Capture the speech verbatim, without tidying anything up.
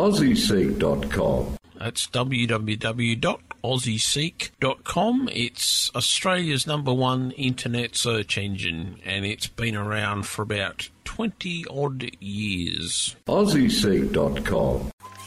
aussie seek dot com. That's w w w dot aussie seek dot com. It's Australia's number one internet search engine, and it's been around for about twenty odd years. aussie seek dot com.